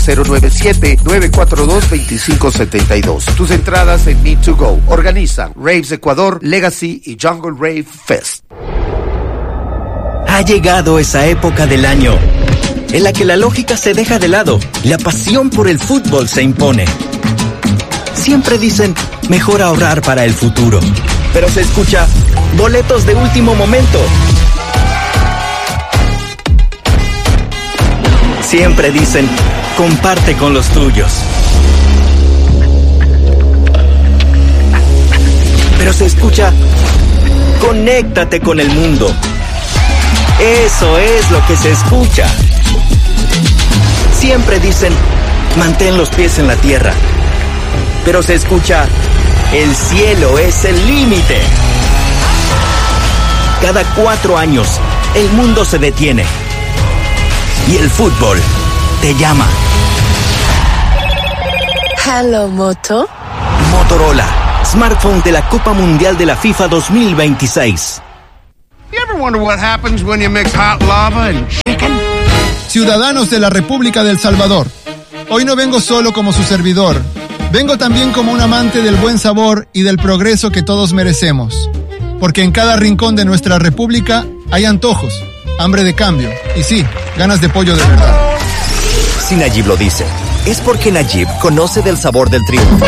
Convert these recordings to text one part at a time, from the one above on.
097-942-2572. Tus entradas en Need2Go. Organizan Raves Ecuador, Legacy y Jungle Rave Fest. Ha llegado esa época del año en la que la lógica se deja de lado y la pasión por el fútbol se impone. Siempre dicen, mejor ahorrar para el futuro. Pero se escucha, boletos de último momento. Siempre dicen, comparte con los tuyos. Pero se escucha, conéctate con el mundo. Eso es lo que se escucha. Siempre dicen, mantén los pies en la tierra. Pero se escucha, el cielo es el límite. Cada 4 años, el mundo se detiene. Y el fútbol te llama. Hello, Moto. Motorola, smartphone de la Copa Mundial de la FIFA 2026. You ever wonder what happens when you mix hot lava and chicken? Ciudadanos de la República del Salvador, hoy no vengo solo como su servidor. Vengo también como un amante del buen sabor y del progreso que todos merecemos. Porque en cada rincón de nuestra república hay antojos, hambre de cambio y sí, ganas de pollo de verdad. Si Nayib lo dice, es porque Nayib conoce del sabor del triunfo.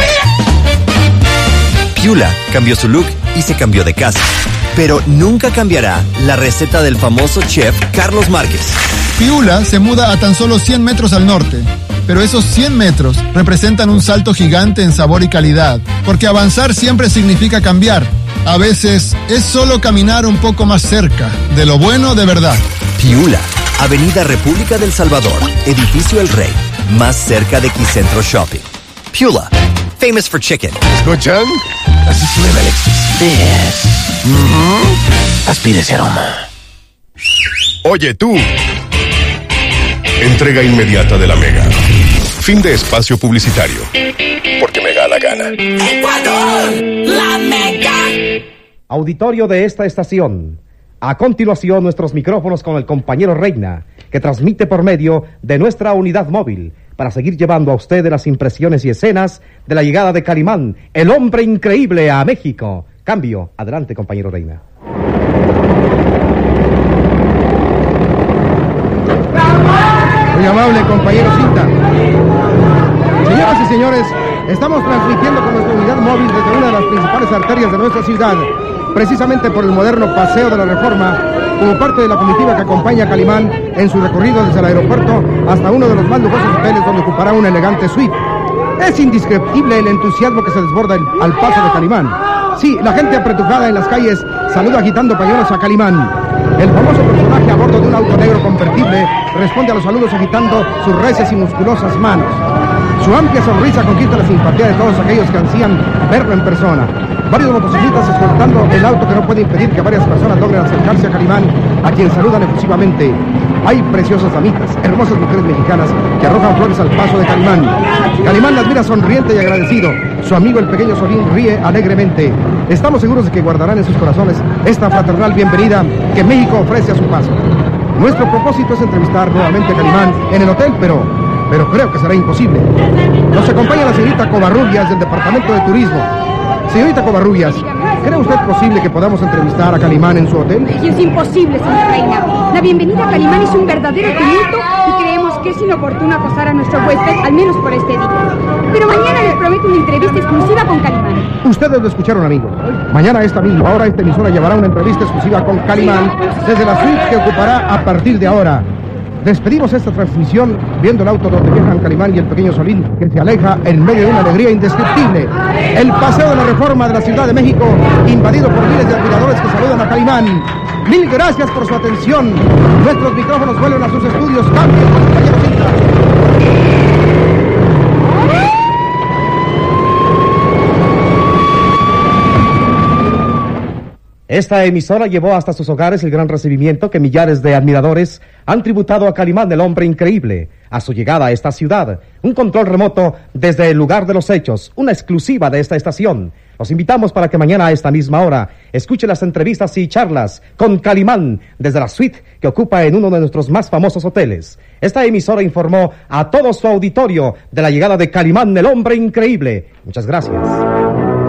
Piula cambió su look y se cambió de casa. Pero nunca cambiará la receta del famoso chef Carlos Márquez. Piula se muda a tan solo 100 metros al norte. Pero esos 100 metros representan un salto gigante en sabor y calidad, porque avanzar siempre significa cambiar. A veces es solo caminar un poco más cerca de lo bueno de verdad. Piula, Avenida República del Salvador, Edificio El Rey, más cerca de Quicentro Shopping. Piula, famous for chicken. ¿Escuchan? Así suena Alexis. Yes. Aspire ese aroma. Oye tú. Entrega inmediata de la Mega. Fin de espacio publicitario. Porque me da la gana. ¡Ecuador! ¡La Mega! Auditorio de esta estación. A continuación, nuestros micrófonos con el compañero Reina, que transmite por medio de nuestra unidad móvil para seguir llevando a ustedes las impresiones y escenas de la llegada de Calimán, el hombre increíble, a México. Cambio. Adelante, compañero Reina. Muy amable compañero Cinta. Señoras y señores, estamos transmitiendo con nuestra unidad móvil desde una de las principales arterias de nuestra ciudad, precisamente por el moderno Paseo de la Reforma, como parte de la comitiva que acompaña a Calimán en su recorrido desde el aeropuerto hasta uno de los más lujosos hoteles donde ocupará una elegante suite. Es indescriptible el entusiasmo que se desborda al paso de Calimán. Sí, la gente apretujada en las calles saluda agitando pañuelos a Calimán. El famoso personaje a bordo de un auto negro convertible responde a los saludos agitando sus recias y musculosas manos. Su amplia sonrisa conquista la simpatía de todos aquellos que ansían verlo en persona. Varios motociclistas escoltando el auto que no puede impedir que varias personas logren acercarse a Calimán, a quien saludan efusivamente. Hay preciosas damitas, hermosas mujeres mexicanas que arrojan flores al paso de Calimán. Calimán las mira sonriente y agradecido. Su amigo el pequeño Solín ríe alegremente. Estamos seguros de que guardarán en sus corazones esta fraternal bienvenida que México ofrece a su paso. Nuestro propósito es entrevistar nuevamente a Calimán en el hotel, pero creo que será imposible. Nos acompaña la señorita Covarrubias del Departamento de Turismo. Señorita Covarrubias, ¿cree usted posible que podamos entrevistar a Calimán en su hotel? Es imposible, señora Reina. La bienvenida a Calimán es un verdadero tumulto y creemos que es inoportuno acosar a nuestro huésped, al menos por este día. Pero mañana les prometo una entrevista exclusiva con Calimán. Ustedes lo escucharon, amigo. Mañana a esta misma hora esta emisora llevará una entrevista exclusiva con Calimán desde la suite que ocupará a partir de ahora. Despedimos esta transmisión viendo el auto donde viajan Calimán y el pequeño Solín, que se aleja en medio de una alegría indescriptible. El Paseo de la Reforma de la Ciudad de México, invadido por miles de admiradores que saludan a Calimán. Mil gracias por su atención. Nuestros micrófonos vuelven a sus estudios. Cambio, compañero Cinta. Esta emisora llevó hasta sus hogares el gran recibimiento que millares de admiradores han tributado a Calimán, el hombre increíble, a su llegada a esta ciudad. Un control remoto desde el lugar de los hechos, una exclusiva de esta estación. Los invitamos para que mañana a esta misma hora escuche las entrevistas y charlas con Calimán desde la suite que ocupa en uno de nuestros más famosos hoteles. Esta emisora informó a todo su auditorio de la llegada de Calimán, el hombre increíble. Muchas gracias.